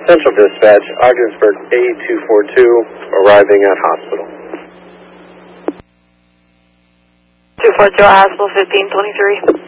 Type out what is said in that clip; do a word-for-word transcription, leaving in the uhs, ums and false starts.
Central Dispatch, Ogdensburg A two four two, arriving at hospital. two four two, hospital fifteen twenty-three.